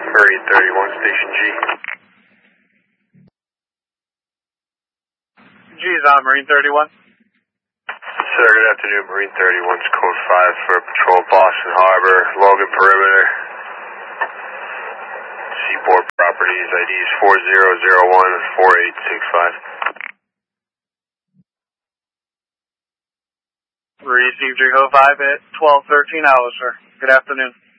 Marine 31, Station G. G is on Marine 31. Sir, good afternoon. Marine 31's code 5 for patrol Boston Harbor, Logan Perimeter. Seaport Properties, IDs 4001 and 4865. Received your code 5 at 12:13 hours, sir. Good afternoon.